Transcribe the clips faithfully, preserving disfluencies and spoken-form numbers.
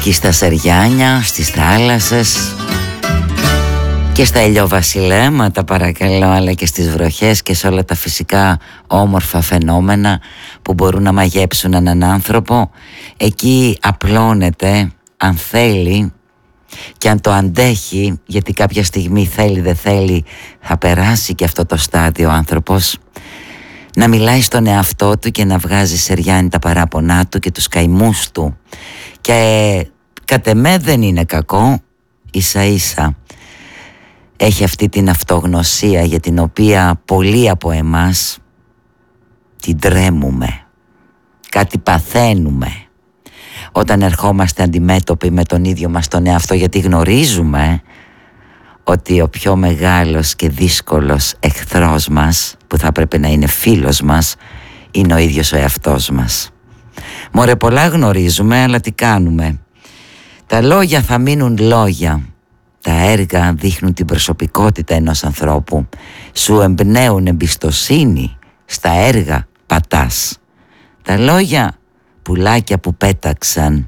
εκεί στα Σεριάνια, στις θάλασσες και στα ηλιοβασιλέματα παρακαλώ, αλλά και στις βροχές και σε όλα τα φυσικά όμορφα φαινόμενα που μπορούν να μαγέψουν έναν άνθρωπο. Εκεί απλώνεται, αν θέλει και αν το αντέχει, γιατί κάποια στιγμή θέλει δεν θέλει θα περάσει και αυτό το στάδιο ο άνθρωπος, να μιλάει στον εαυτό του και να βγάζει σεριάνι τα παράπονά του και τους καημούς του. Και κατ' εμέ δεν είναι κακό, ίσα ίσα έχει αυτή την αυτογνωσία για την οποία πολλοί από εμάς την τρέμουμε, κάτι παθαίνουμε όταν ερχόμαστε αντιμέτωποι με τον ίδιο μας τον εαυτό, γιατί γνωρίζουμε ότι ο πιο μεγάλος και δύσκολος εχθρός μας, που θα έπρεπε να είναι φίλος μας, είναι ο ίδιος ο εαυτός μας. Μωρέ, πολλά γνωρίζουμε, αλλά τι κάνουμε? Τα λόγια θα μείνουν λόγια. Τα έργα δείχνουν την προσωπικότητα ενός ανθρώπου. Σου εμπνέουν εμπιστοσύνη, στα έργα πατάς. Τα λόγια πουλάκια που πέταξαν.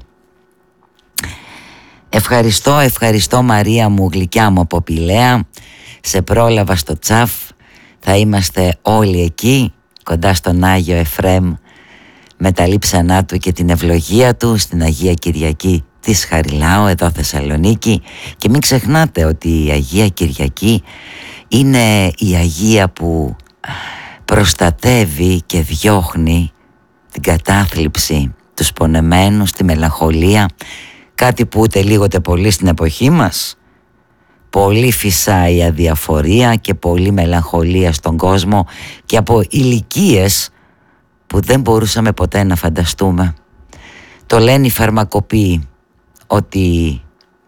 Ευχαριστώ, ευχαριστώ Μαρία μου, γλυκιά μου από Πηλαία. Σε πρόλαβα στο Τσαφ. Θα είμαστε όλοι εκεί, κοντά στον Άγιο Εφραίμ, με τα λείψανά του και την ευλογία του στην Αγία Κυριακή της Χαριλάου, εδώ Θεσσαλονίκη. Και μην ξεχνάτε ότι η Αγία Κυριακή είναι η Αγία που προστατεύει και διώχνει την κατάθλιψη, τους πονεμένους, τη μελαγχολία, κάτι που ούτε λίγο ούτε πολύ στην εποχή μας. Πολύ φυσάει η αδιαφορία και πολύ μελαγχολία στον κόσμο και από ηλικίες που δεν μπορούσαμε ποτέ να φανταστούμε. Το λένε οι φαρμακοποιοί ότι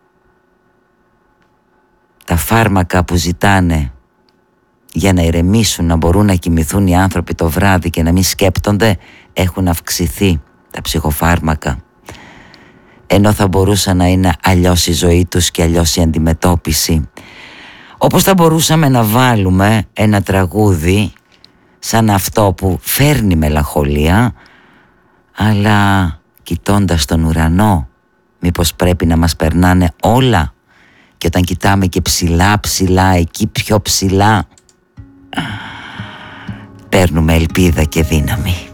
τα φάρμακα που ζητάνε για να ηρεμήσουν, να μπορούν να κοιμηθούν οι άνθρωποι το βράδυ και να μην σκέπτονται, έχουν αυξηθεί τα ψυχοφάρμακα. Ενώ θα μπορούσε να είναι αλλιώς η ζωή τους και αλλιώς η αντιμετώπιση. Όπως θα μπορούσαμε να βάλουμε ένα τραγούδι σαν αυτό που φέρνει μελαγχολία, αλλά κοιτώντας τον ουρανό, μήπως πρέπει να μας περνάνε όλα, και όταν κοιτάμε και ψηλά ψηλά, εκεί πιο ψηλά, παίρνουμε ελπίδα και δύναμη.